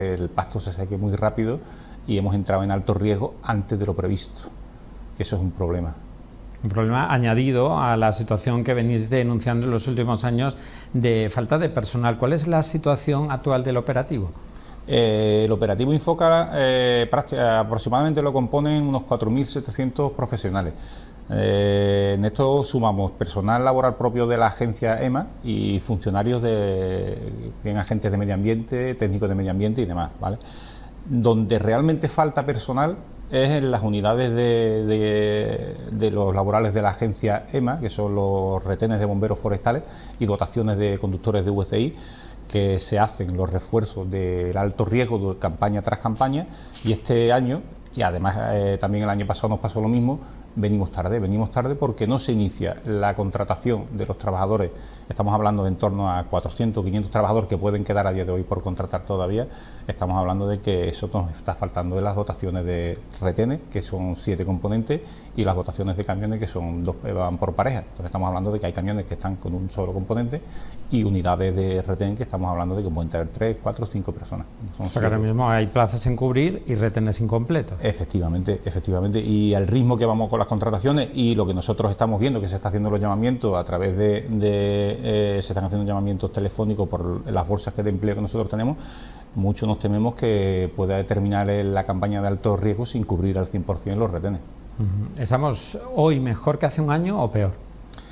el pasto se seque muy rápido y hemos entrado en alto riesgo antes de lo previsto. Eso es un problema. Un problema añadido a la situación que venís denunciando en los últimos años de falta de personal. ¿Cuál es la situación actual del operativo? El operativo Infoca aproximadamente lo componen unos 4.700 profesionales. En esto sumamos personal laboral propio de la agencia EMA y funcionarios bien agentes de medio ambiente, técnicos de medio ambiente y demás, ¿vale? Donde realmente falta personal es en las unidades de los laborales de la agencia EMA, que son los retenes de bomberos forestales y dotaciones de conductores de VCI, que se hacen los refuerzos del alto riesgo de campaña tras campaña, y este año, y además también el año pasado nos pasó lo mismo, venimos tarde porque no se inicia la contratación de los trabajadores. Estamos hablando de en torno a 400 o 500 trabajadores que pueden quedar a día de hoy por contratar todavía. Estamos hablando de que eso nos está faltando de las dotaciones de retenes, que son 7 componentes, y las dotaciones de camiones, que son 2, van por pareja. Entonces estamos hablando de que hay camiones que están con un solo componente y unidades de retén que estamos hablando de que pueden tener 3, 4, 5 personas. O sea que ahora mismo hay plazas sin cubrir y retenes incompletos. Efectivamente. Y al ritmo que vamos con las contrataciones y lo que nosotros estamos viendo, que se está haciendo los llamamientos a través se están haciendo llamamientos telefónicos por las bolsas de empleo que nosotros tenemos, mucho nos tememos que pueda terminar la campaña de alto riesgo sin cubrir al 100% los retenes. ¿Estamos hoy mejor que hace un año o peor?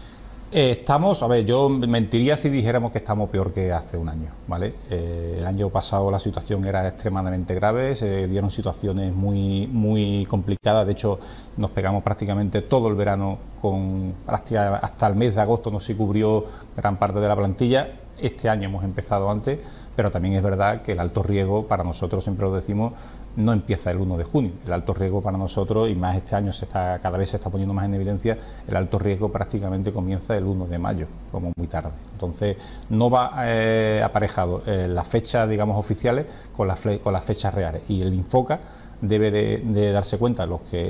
Yo mentiría si dijéramos que estamos peor que hace un año, ¿vale? El año pasado la situación era extremadamente grave, se dieron situaciones muy complicadas. De hecho, nos pegamos prácticamente todo el verano hasta el mes de agosto no se cubrió gran parte de la plantilla. Este año hemos empezado antes, pero también es verdad que el alto riesgo, para nosotros, siempre lo decimos, no empieza el 1 de junio. El alto riesgo para nosotros, y más este año cada vez se está poniendo más en evidencia, el alto riesgo prácticamente comienza el 1 de mayo, como muy tarde. Entonces, no va aparejado las fechas, digamos, oficiales con las fechas reales. Y el Infoca debe de darse cuenta,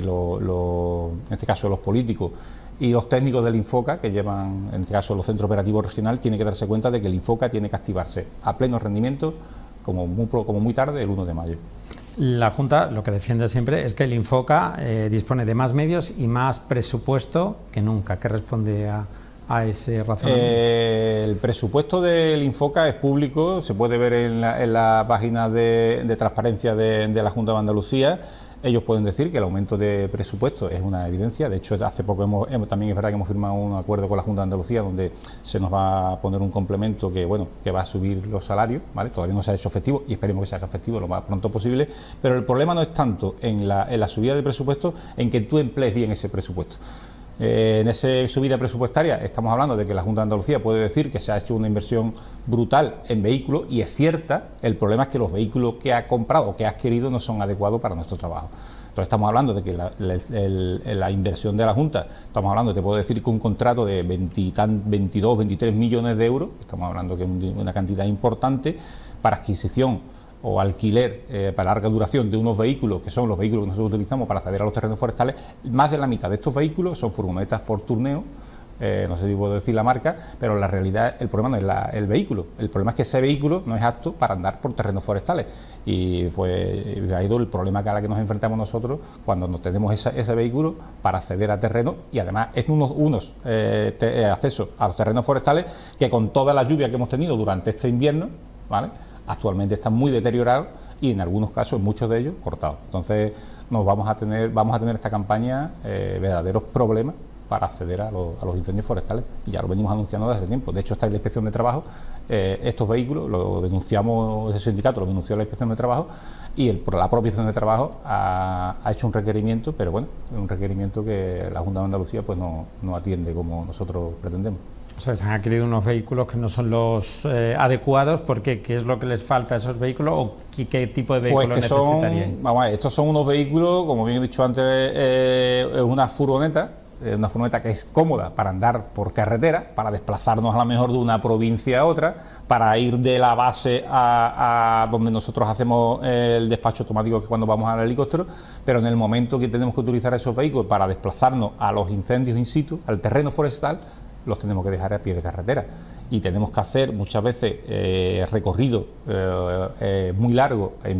en este caso los políticos y los técnicos del Infoca, que llevan, en este caso, los centros operativos regional, tienen que darse cuenta de que el Infoca tiene que activarse a pleno rendimiento, como muy tarde, el 1 de mayo. La Junta lo que defiende siempre es que el Infoca dispone de más medios y más presupuesto que nunca. ¿Qué responde a ese razonamiento? El presupuesto del Infoca es público, se puede ver en la página de transparencia de la Junta de Andalucía. Ellos pueden decir que el aumento de presupuesto es una evidencia. De hecho, hace poco también es verdad que hemos firmado un acuerdo con la Junta de Andalucía donde se nos va a poner un complemento que va a subir los salarios, ¿vale? Todavía no se ha hecho efectivo y esperemos que se haga efectivo lo más pronto posible, pero el problema no es tanto en la subida de presupuesto, en que tú emplees bien ese presupuesto. En esa subida presupuestaria estamos hablando de que la Junta de Andalucía puede decir que se ha hecho una inversión brutal en vehículos, y es cierta. El problema es que los vehículos que ha comprado o que ha adquirido no son adecuados para nuestro trabajo. Entonces estamos hablando de que la inversión de la Junta, estamos hablando, te puedo decir que un contrato de 22, 23 millones de euros, estamos hablando que es una cantidad importante para adquisición o alquiler para larga duración de unos vehículos, que son los vehículos que nosotros utilizamos para acceder a los terrenos forestales. Más de la mitad de estos vehículos son furgonetas Ford Tourneo, no sé si puedo decir la marca, pero en la realidad el problema no es el vehículo, el problema es que ese vehículo no es apto para andar por terrenos forestales, y ha ido el problema a la que nos enfrentamos nosotros cuando nos tenemos ese vehículo para acceder a terrenos, y además es unos accesos a los terrenos forestales que, con toda la lluvia que hemos tenido durante este invierno, ¿vale?, actualmente están muy deteriorados y en algunos casos, en muchos de ellos, cortados. Entonces vamos a tener esta campaña verdaderos problemas para acceder a los incendios forestales, y ya lo venimos anunciando desde hace tiempo. De hecho, está en la Inspección de Trabajo, estos vehículos lo denunciamos, ese sindicato lo denunció a la Inspección de Trabajo, y la propia Inspección de Trabajo ha hecho un requerimiento, pero bueno, un requerimiento que la Junta de Andalucía pues no atiende como nosotros pretendemos. O sea, se han adquirido unos vehículos que no son los adecuados. ¿Por qué? ¿Qué es lo que les falta a esos vehículos o qué tipo de vehículos necesitarían? Vamos a ver, estos son unos vehículos, como bien he dicho antes, es una furgoneta que es cómoda para andar por carretera, para desplazarnos a lo mejor de una provincia a otra, para ir de la base a donde nosotros hacemos el despacho automático, que cuando vamos al helicóptero, pero en el momento que tenemos que utilizar esos vehículos para desplazarnos a los incendios in situ, al terreno forestal, los tenemos que dejar a pie de carretera. y tenemos que hacer muchas veces recorrido muy largo